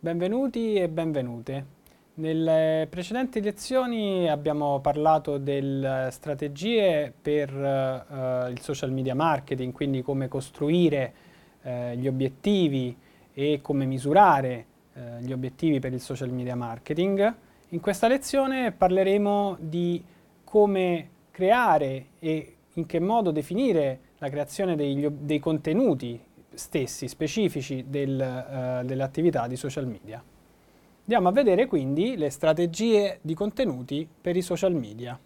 Benvenuti e benvenute. Nelle precedenti lezioni abbiamo parlato delle strategie per il social media marketing, quindi come costruire gli obiettivi e come misurare gli obiettivi per il social media marketing. In questa lezione parleremo di come creare e in che modo definire la creazione dei contenuti stessi, specifici delle attività di social media. Andiamo a vedere quindi le strategie di contenuti per i social media.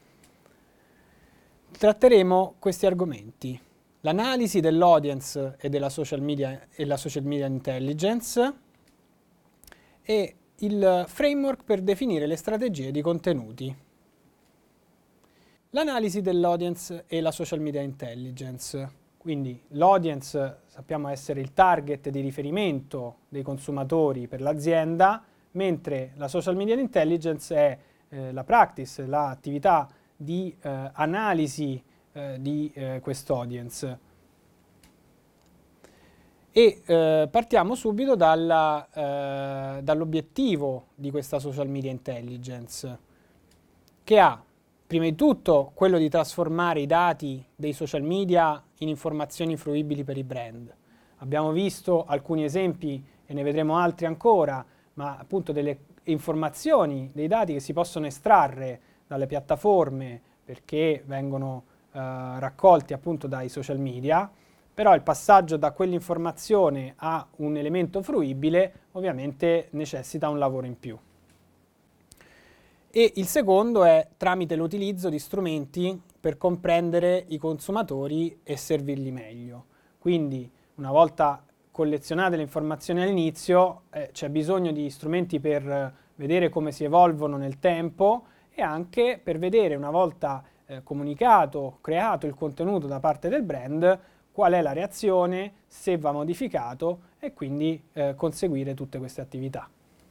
Tratteremo questi argomenti: l'analisi dell'audience e della social media e la social media intelligence e il framework per definire le strategie di contenuti. L'analisi dell'audience e la social media intelligence. Quindi l'audience sappiamo essere il target di riferimento dei consumatori per l'azienda, mentre la social media intelligence è la practice, l'attività di analisi di quest'audience. E partiamo subito dall'obiettivo di questa social media intelligence, che ha prima di tutto quello di trasformare i dati dei social media in informazioni fruibili per i brand. Abbiamo visto alcuni esempi e ne vedremo altri ancora, ma appunto delle informazioni, dei dati che si possono estrarre dalle piattaforme perché vengono raccolti appunto dai social media, però il passaggio da quell'informazione a un elemento fruibile ovviamente necessita un lavoro in più. E il secondo è tramite l'utilizzo di strumenti per comprendere i consumatori e servirli meglio. Quindi una volta collezionate le informazioni all'inizio c'è bisogno di strumenti per vedere come si evolvono nel tempo e anche per vedere, una volta comunicato, creato il contenuto da parte del brand, qual è la reazione, se va modificato e quindi conseguire tutte queste attività,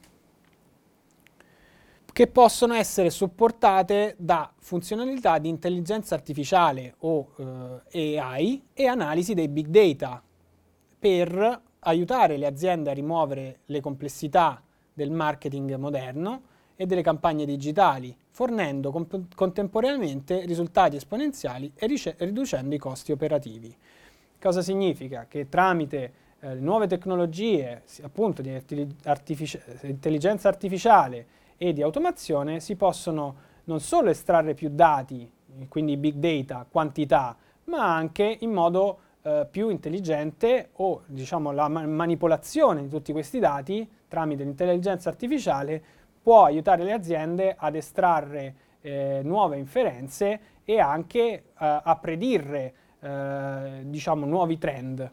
che possono essere supportate da funzionalità di intelligenza artificiale o AI e analisi dei big data per aiutare le aziende a rimuovere le complessità del marketing moderno e delle campagne digitali, fornendo contemporaneamente risultati esponenziali e riducendo i costi operativi. Cosa significa? Che tramite le nuove tecnologie, appunto di intelligenza artificiale e di automazione, si possono non solo estrarre più dati, quindi big data, quantità, ma anche in modo più intelligente, o diciamo la manipolazione di tutti questi dati tramite l'intelligenza artificiale può aiutare le aziende ad estrarre nuove inferenze e anche a predire diciamo nuovi trend.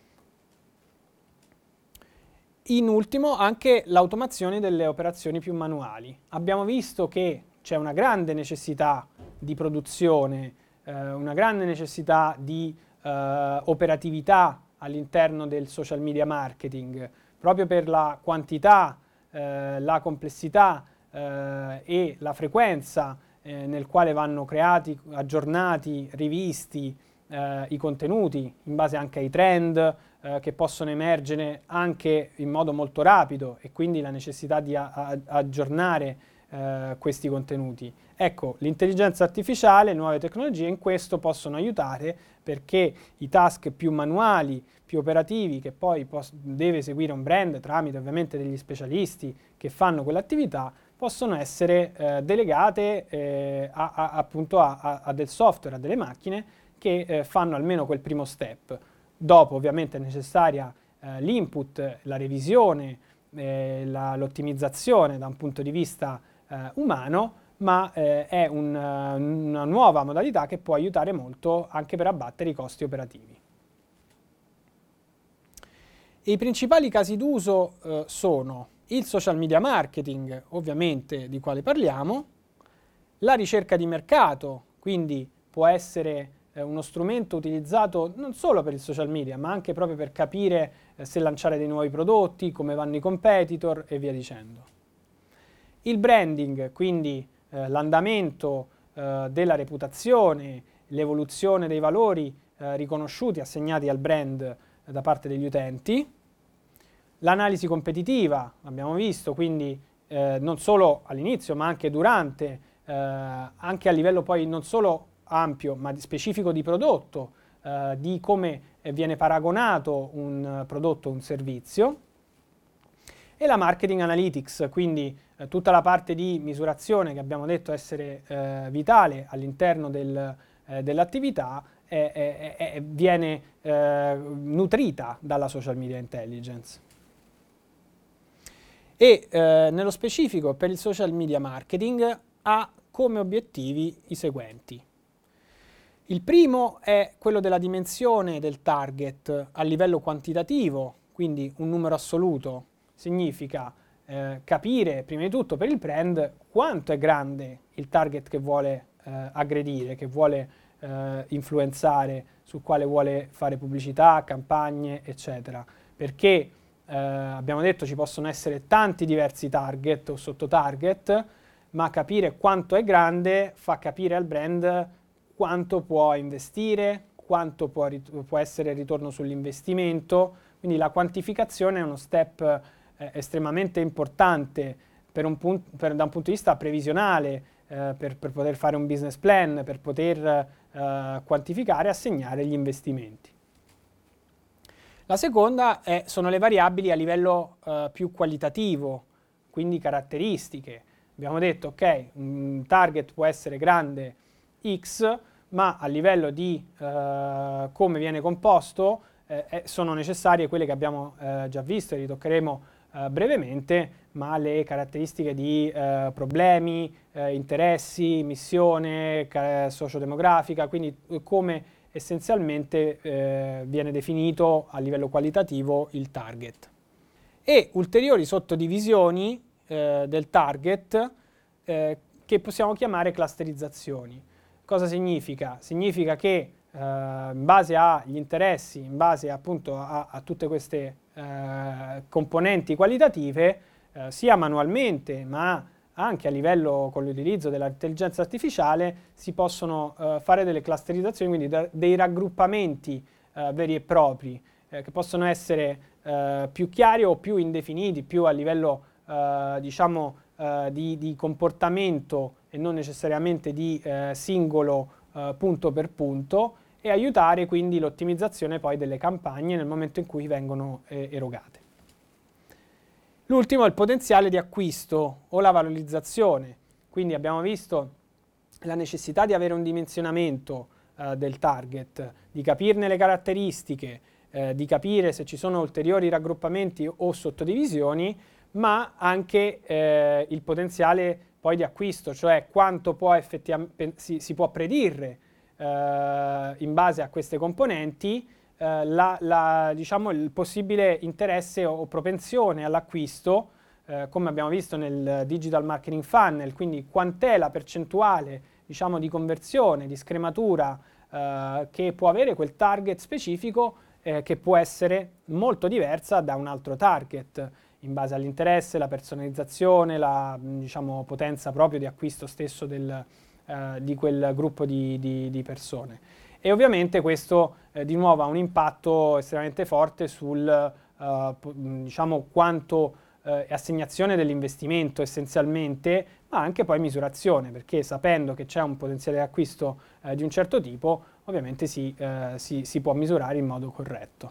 In ultimo anche l'automazione delle operazioni più manuali. Abbiamo visto che c'è una grande necessità di produzione, una grande necessità di operatività all'interno del social media marketing, proprio per la quantità, la complessità e la frequenza nel quale vanno creati, aggiornati, rivisti i contenuti in base anche ai trend che possono emergere anche in modo molto rapido e quindi la necessità di aggiornare questi contenuti. Ecco, l'intelligenza artificiale e nuove tecnologie in questo possono aiutare, perché i task più manuali, più operativi che poi deve eseguire un brand tramite ovviamente degli specialisti che fanno quell'attività, possono essere delegate appunto a del software, a delle macchine che fanno almeno quel primo step. Dopo ovviamente è necessaria l'input, la revisione, l'ottimizzazione da un punto di vista umano, ma è una nuova modalità che può aiutare molto anche per abbattere i costi operativi. I principali casi d'uso sono il social media marketing, ovviamente di quale parliamo, la ricerca di mercato, quindi può essere uno strumento utilizzato non solo per il social media, ma anche proprio per capire se lanciare dei nuovi prodotti, come vanno i competitor e via dicendo. Il branding, quindi l'andamento della reputazione, l'evoluzione dei valori riconosciuti, assegnati al brand da parte degli utenti. L'analisi competitiva, abbiamo visto, quindi non solo all'inizio ma anche durante, anche a livello poi non solo ampio ma specifico di prodotto, di come viene paragonato un prodotto o un servizio. E la marketing analytics, quindi tutta la parte di misurazione che abbiamo detto essere vitale all'interno dell'attività viene nutrita dalla social media intelligence. E nello specifico per il social media marketing ha come obiettivi i seguenti. Il primo è quello della dimensione del target a livello quantitativo, quindi un numero assoluto significa capire prima di tutto per il brand quanto è grande il target che vuole aggredire, che vuole influenzare, sul quale vuole fare pubblicità, campagne, eccetera. Perché abbiamo detto ci possono essere tanti diversi target o sottotarget, ma capire quanto è grande fa capire al brand quanto può investire, quanto può essere il ritorno sull'investimento. Quindi la quantificazione è uno step estremamente importante da un punto di vista previsionale, per poter fare un business plan, per poter quantificare e assegnare gli investimenti. La seconda sono le variabili a livello più qualitativo, quindi caratteristiche. Abbiamo detto, ok, un target può essere grande X, ma a livello di come viene composto sono necessarie quelle che abbiamo già visto e ritoccheremo brevemente, ma le caratteristiche di problemi, interessi, missione, sociodemografica, quindi come essenzialmente viene definito a livello qualitativo il target. E ulteriori sottodivisioni del target che possiamo chiamare clusterizzazioni. Cosa significa? Significa che in base agli interessi, in base appunto a tutte queste componenti qualitative, sia manualmente ma anche a livello con l'utilizzo dell'intelligenza artificiale, si possono fare delle clusterizzazioni, quindi dei raggruppamenti veri e propri, che possono essere più chiari o più indefiniti, più a livello diciamo di comportamento e non necessariamente di singolo punto per punto, e aiutare quindi l'ottimizzazione poi delle campagne nel momento in cui vengono erogate. L'ultimo è il potenziale di acquisto o la valorizzazione, quindi abbiamo visto la necessità di avere un dimensionamento del target, di capirne le caratteristiche, di capire se ci sono ulteriori raggruppamenti o sottodivisioni, ma anche il potenziale poi di acquisto, cioè quanto può si può predire in base a queste componenti diciamo, il possibile interesse o propensione all'acquisto, come abbiamo visto nel Digital Marketing Funnel, quindi quant'è la percentuale diciamo, di conversione, di scrematura che può avere quel target specifico, che può essere molto diversa da un altro target in base all'interesse, la personalizzazione, la diciamo, potenza proprio di acquisto stesso di quel gruppo di persone. E ovviamente questo di nuovo ha un impatto estremamente forte sul diciamo, quanto assegnazione dell'investimento essenzialmente, ma anche poi misurazione, perché sapendo che c'è un potenziale di acquisto di un certo tipo, ovviamente si può misurare in modo corretto.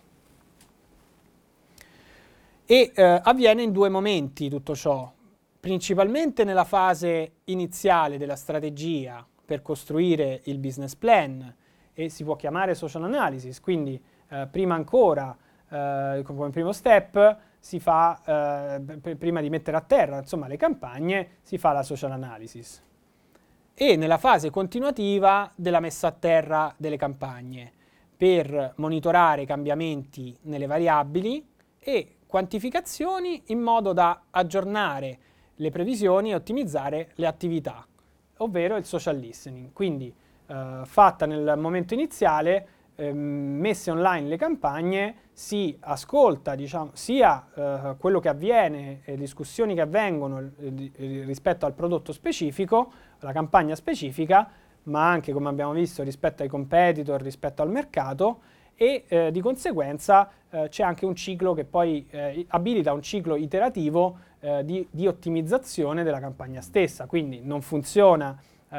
E avviene in due momenti tutto ciò, principalmente nella fase iniziale della strategia per costruire il business plan, e si può chiamare social analysis, quindi prima ancora, come primo step, si fa, prima di mettere a terra insomma, le campagne, si fa la social analysis. E nella fase continuativa della messa a terra delle campagne, per monitorare i cambiamenti nelle variabili e quantificazioni in modo da aggiornare le previsioni e ottimizzare le attività, ovvero il social listening. Quindi fatta nel momento iniziale, messe online le campagne, si ascolta diciamo, sia quello che avviene, discussioni che avvengono rispetto al prodotto specifico, alla campagna specifica, ma anche come abbiamo visto rispetto ai competitor, rispetto al mercato, e di conseguenza c'è anche un ciclo che poi abilita un ciclo iterativo di ottimizzazione della campagna stessa, quindi non funziona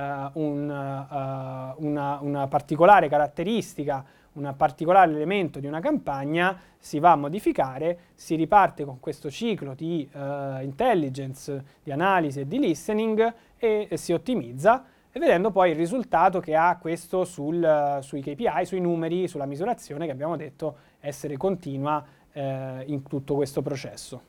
una particolare caratteristica, un particolare elemento di una campagna, si va a modificare, si riparte con questo ciclo di intelligence, di analisi e di listening e si ottimizza, e vedendo poi il risultato che ha questo sui KPI, sui numeri, sulla misurazione che abbiamo detto essere continua in tutto questo processo.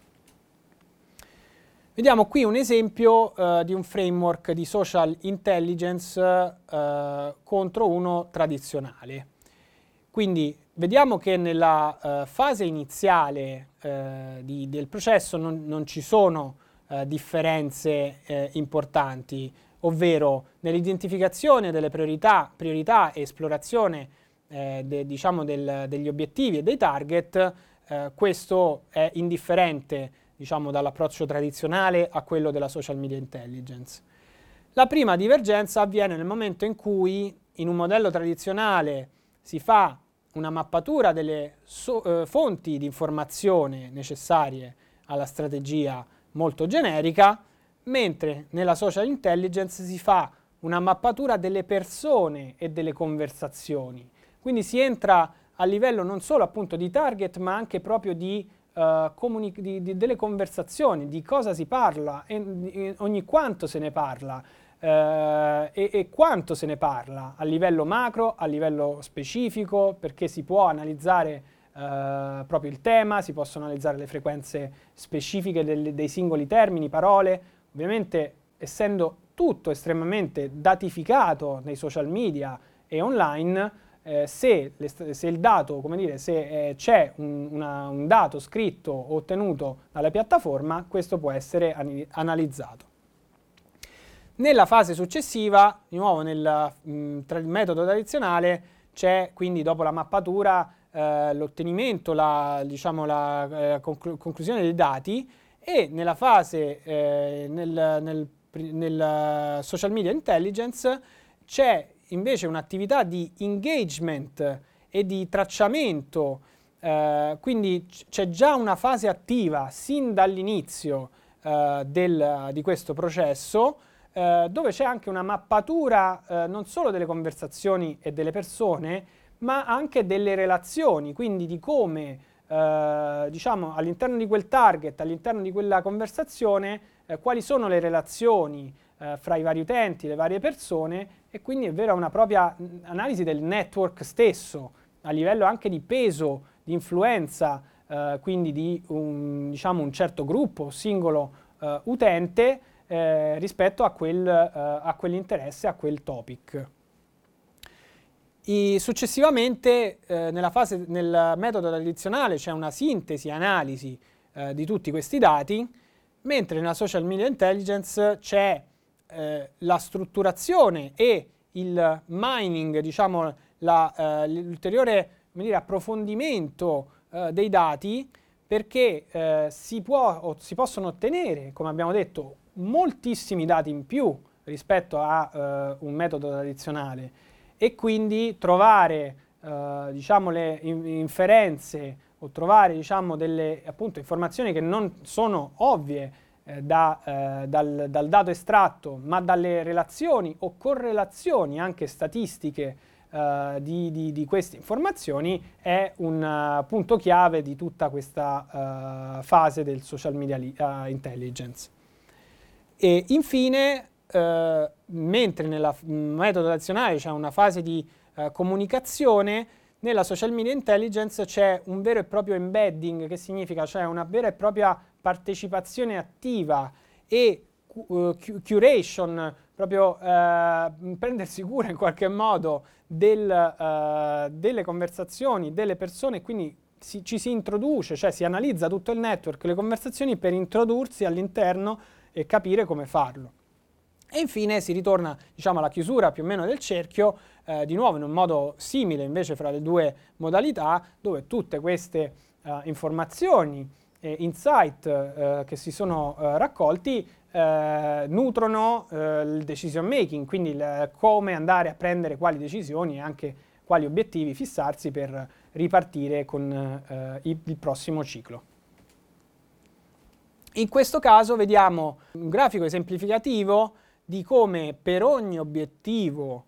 Vediamo qui un esempio di un framework di social intelligence contro uno tradizionale. Quindi vediamo che nella fase iniziale del processo non ci sono differenze importanti, ovvero nell'identificazione delle priorità e esplorazione diciamo degli obiettivi e dei target, questo è indifferente, diciamo, dall'approccio tradizionale a quello della social media intelligence. La prima divergenza avviene nel momento in cui in un modello tradizionale si fa una mappatura delle fonti di informazione necessarie alla strategia molto generica, mentre nella social intelligence si fa una mappatura delle persone e delle conversazioni. Quindi si entra a livello non solo appunto di target, ma anche proprio di delle conversazioni, di cosa si parla, e ogni quanto se ne parla e quanto se ne parla, a livello macro, a livello specifico, perché si può analizzare proprio il tema, si possono analizzare le frequenze specifiche dei singoli termini, parole, ovviamente essendo tutto estremamente datificato nei social media e online. Se il dato, come dire, se c'è un dato scritto o ottenuto dalla piattaforma, questo può essere analizzato. Nella fase successiva, di nuovo nel metodo tradizionale, c'è quindi dopo la mappatura l'ottenimento, diciamo, la conclusione dei dati, e nella fase nel social media intelligence c'è invece un'attività di engagement e di tracciamento, quindi c'è già una fase attiva sin dall'inizio di questo processo, dove c'è anche una mappatura non solo delle conversazioni e delle persone, ma anche delle relazioni, quindi di come diciamo all'interno di quel target, all'interno di quella conversazione, quali sono le relazioni fra i vari utenti, le varie persone, e quindi è vera una propria analisi del network stesso, a livello anche di peso, di influenza, quindi di diciamo un certo gruppo, singolo utente rispetto a quell'interesse, a quel topic. Successivamente nel metodo tradizionale c'è una sintesi, analisi di tutti questi dati, mentre nella social media intelligence c'è la strutturazione e il mining, diciamo l'ulteriore approfondimento dei dati, perché si possono ottenere, come abbiamo detto, moltissimi dati in più rispetto a un metodo tradizionale, e quindi trovare diciamo le inferenze o trovare diciamo delle appunto informazioni che non sono ovvie dal dato estratto, ma dalle relazioni o correlazioni anche statistiche di queste informazioni, è un punto chiave di tutta questa fase del social media intelligence. E infine, mentre nel metodo tradizionale c'è una fase di comunicazione, nella social media intelligence c'è un vero e proprio embedding, che significa cioè una vera e propria partecipazione attiva e curation, proprio prendersi cura in qualche modo delle conversazioni, delle persone, quindi ci si introduce, cioè si analizza tutto il network, le conversazioni, per introdursi all'interno e capire come farlo. E infine si ritorna, diciamo, alla chiusura più o meno del cerchio, di nuovo in un modo simile invece fra le due modalità, dove tutte queste informazioni e insight che si sono raccolti nutrono il decision making, quindi come andare a prendere quali decisioni e anche quali obiettivi fissarsi per ripartire con il prossimo ciclo. In questo caso vediamo un grafico esemplificativo di come per ogni obiettivo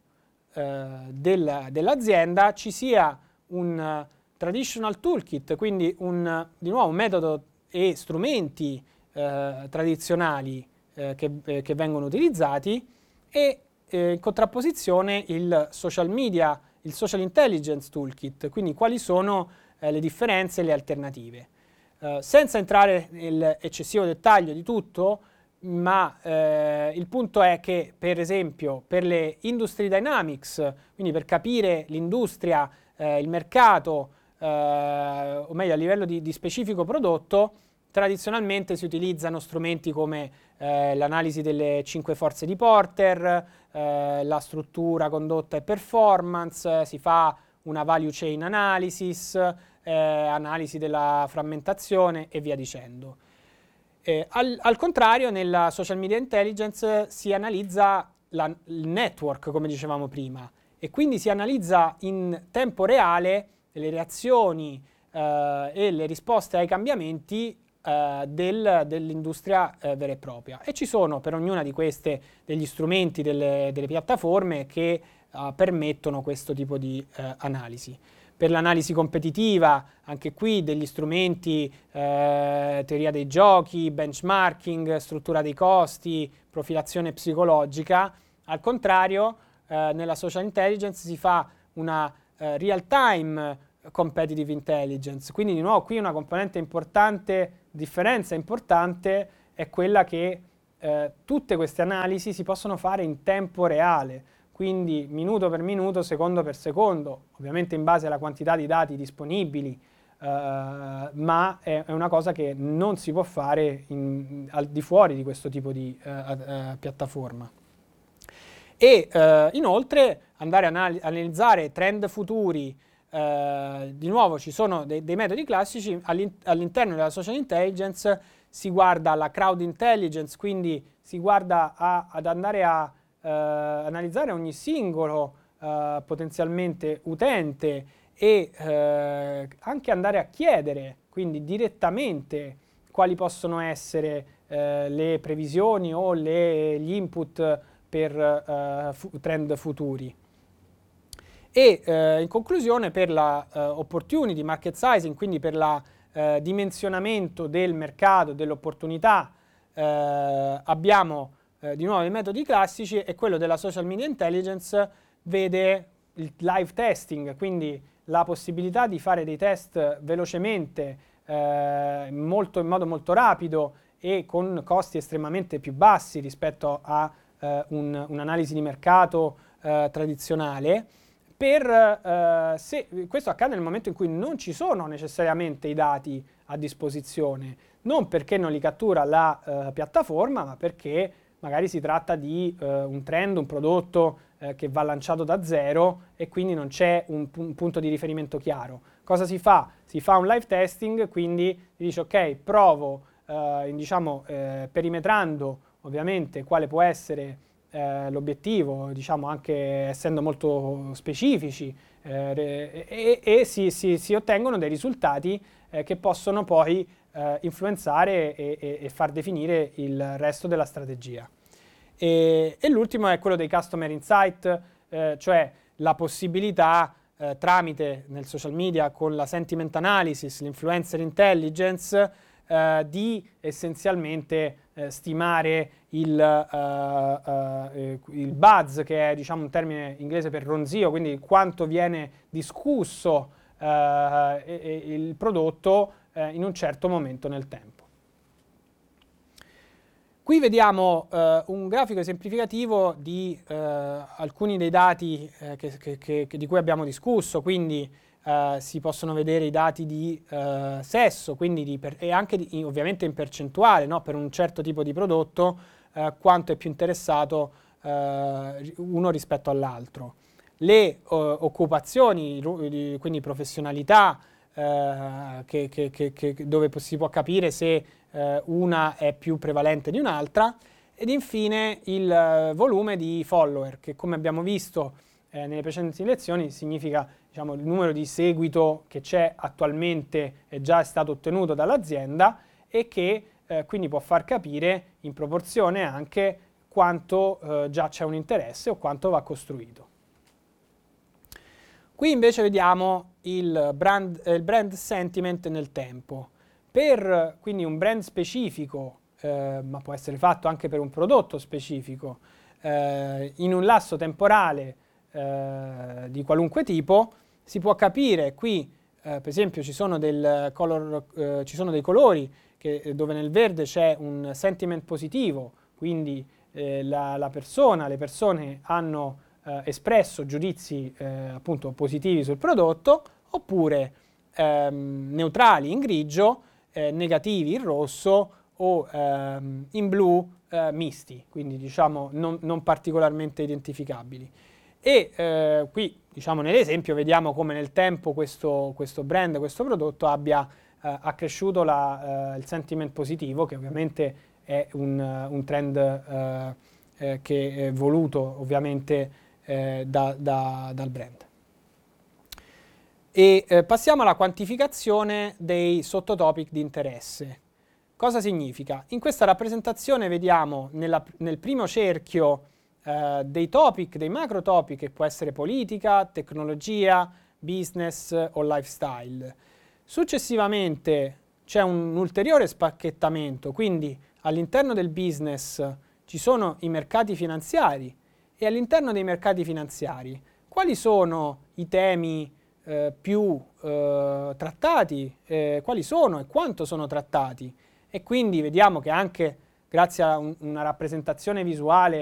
dell'azienda ci sia un traditional toolkit, quindi di nuovo un metodo e strumenti tradizionali che vengono utilizzati e in contrapposizione il social media, il social intelligence toolkit, quindi quali sono le differenze e le alternative. Senza entrare nell'eccessivo dettaglio di tutto, ma il punto è che, per esempio, per le industry dynamics, quindi per capire l'industria, il mercato, o meglio a livello di specifico prodotto, tradizionalmente si utilizzano strumenti come l'analisi delle 5 forze di Porter, la struttura, condotta e performance, si fa una value chain analysis, analisi della frammentazione e via dicendo. Al contrario, nella social media intelligence si analizza il network, come dicevamo prima, e quindi si analizza in tempo reale le reazioni e le risposte ai cambiamenti dell'industria vera e propria. E ci sono per ognuna di queste degli strumenti, delle piattaforme che permettono questo tipo di analisi. Per l'analisi competitiva, anche qui degli strumenti, teoria dei giochi, benchmarking, struttura dei costi, profilazione psicologica. Al contrario, nella social intelligence si fa una real-time competitive intelligence, quindi di nuovo qui una componente importante, differenza importante è quella che tutte queste analisi si possono fare in tempo reale, quindi minuto per minuto, secondo per secondo, ovviamente in base alla quantità di dati disponibili, ma è una cosa che non si può fare al di fuori di questo tipo di piattaforma. E inoltre andare a analizzare trend futuri. Di nuovo ci sono dei metodi classici. All'interno della social intelligence si guarda la crowd intelligence, quindi si guarda ad andare a analizzare ogni singolo potenzialmente utente e anche andare a chiedere quindi direttamente quali possono essere le previsioni o gli input per trend futuri. E in conclusione, per la opportunity market sizing, quindi per la dimensionamento del mercato, dell'opportunità, abbiamo di nuovo i metodi classici, e quello della social media intelligence vede il live testing, quindi la possibilità di fare dei test velocemente, in modo molto rapido e con costi estremamente più bassi rispetto a un'analisi di mercato tradizionale. Questo accade nel momento in cui non ci sono necessariamente i dati a disposizione, non perché non li cattura la piattaforma, ma perché magari si tratta di un trend, un prodotto che va lanciato da zero e quindi non c'è un punto di riferimento chiaro. Cosa si fa? Si fa un live testing, quindi si dice ok, provo perimetrando ovviamente quale può essere l'obiettivo, diciamo anche essendo molto specifici, e si ottengono dei risultati che possono poi influenzare e far definire il resto della strategia. E l'ultimo è quello dei customer insight, cioè la possibilità tramite nel social media con la sentiment analysis, l'influencer intelligence, di essenzialmente stimare il buzz, che è diciamo un termine inglese per ronzio, quindi quanto viene discusso il prodotto in un certo momento nel tempo. Qui vediamo un grafico esemplificativo di alcuni dei dati di cui abbiamo discusso, quindi si possono vedere i dati di sesso, quindi e anche ovviamente in percentuale, no? Per un certo tipo di prodotto quanto è più interessato uno rispetto all'altro. Le occupazioni, quindi professionalità, dove si può capire se una è più prevalente di un'altra, ed infine il volume di follower, che come abbiamo visto nelle precedenti lezioni, significa diciamo, il numero di seguito che c'è attualmente e già è stato ottenuto dall'azienda e che quindi può far capire in proporzione anche quanto già c'è un interesse o quanto va costruito. Qui invece vediamo il brand sentiment nel tempo. Per quindi un brand specifico, ma può essere fatto anche per un prodotto specifico, in un lasso temporale di qualunque tipo, si può capire qui, per esempio ci sono dei colori dove nel verde c'è un sentiment positivo, quindi le persone hanno espresso giudizi appunto positivi sul prodotto, oppure neutrali in grigio, negativi in rosso o in blu misti, quindi diciamo non particolarmente identificabili. E qui diciamo nell'esempio vediamo come nel tempo questo brand, questo prodotto abbia accresciuto il sentiment positivo, che ovviamente è un trend che è voluto ovviamente dal brand. E passiamo alla quantificazione dei sottotopic di interesse. Cosa significa? In questa rappresentazione vediamo nel primo cerchio dei topic, dei macro topic, che può essere politica, tecnologia, business o lifestyle. Successivamente c'è un ulteriore spacchettamento, quindi all'interno del business ci sono i mercati finanziari e all'interno dei mercati finanziari quali sono i temi più trattati, quali sono e quanto sono trattati, e quindi vediamo che anche grazie a una rappresentazione visuale